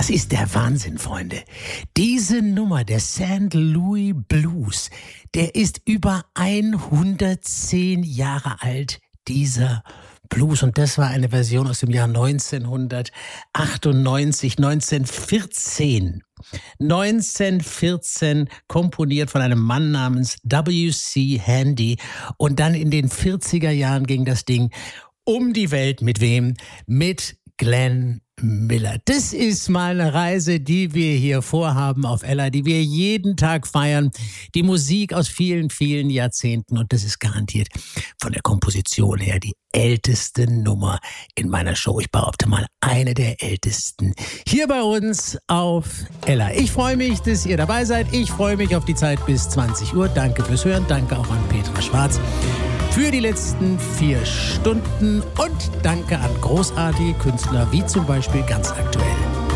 Das ist der Wahnsinn, Freunde. Diese Nummer, der St. Louis Blues, der ist über 110 Jahre alt, dieser Blues. Und das war eine Version aus dem Jahr 1998, 1914, komponiert von einem Mann namens W.C. Handy. Und dann in den 40er Jahren ging das Ding um die Welt. Mit wem? Mit Glenn Miller. Das ist mal eine Reise, die wir hier vorhaben auf Ella, die wir jeden Tag feiern. Die Musik aus vielen, vielen Jahrzehnten. Und das ist garantiert von der Komposition her die älteste Nummer in meiner Show. Ich behaupte mal, eine der ältesten hier bei uns auf Ella. Ich freue mich, dass ihr dabei seid. Ich freue mich auf die Zeit bis 20 Uhr. Danke fürs Hören. Danke auch an Petra Schwarz für die letzten 4 Stunden und danke an großartige Künstler wie zum Beispiel ganz aktuell